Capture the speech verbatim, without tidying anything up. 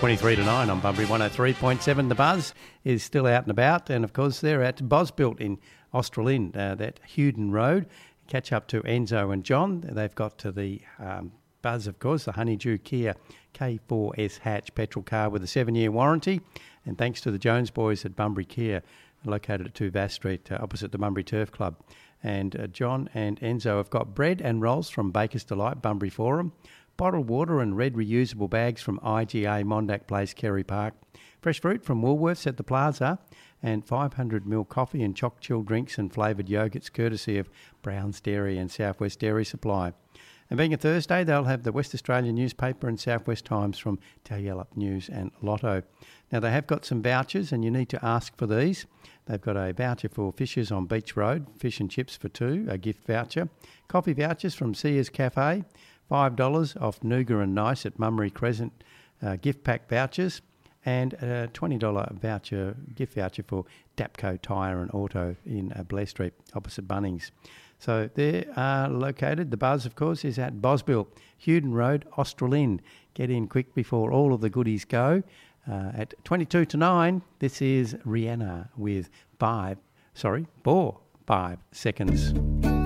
twenty-three to nine on Bunbury one oh three point seven. The Buzz is still out and about, and of course they're at Bosbuilt in Australind, uh, that Hewden Road. Catch up to Enzo and John. They've got to the um, Buzz, of course, the Honeydew Kia K four S hatch petrol car with a seven-year warranty. And thanks to the Jones boys at Bunbury Kia, located at two Vass Street, uh, opposite the Bunbury Turf Club. And uh, John and Enzo have got bread and rolls from Baker's Delight, Bunbury Forum, bottled water and red reusable bags from I G A Mondack Place, Kerry Park, fresh fruit from Woolworths at the Plaza, and five hundred ml coffee and choc chill drinks and flavoured yogurts courtesy of Brown's Dairy and Southwest Dairy Supply. And being a Thursday, they'll have the West Australian newspaper and Southwest Times from Talyallup News and Lotto. Now, they have got some vouchers, and you need to ask for these. They've got a voucher for Fishers on Beach Road, fish and chips for two, a gift voucher. Coffee vouchers from Sears Cafe, five dollars off Nougat and Nice at Mummery Crescent, uh, gift pack vouchers, and a twenty dollars voucher, gift voucher for Dapco Tyre and Auto in uh, Blair Street, opposite Bunnings. So they are located. The Buzz, of course, is at Bosbuilt, Hewden Road, Australind. Get in quick before all of the goodies go. Uh, at twenty-two to nine, this is Rihanna with five, sorry, four, five seconds.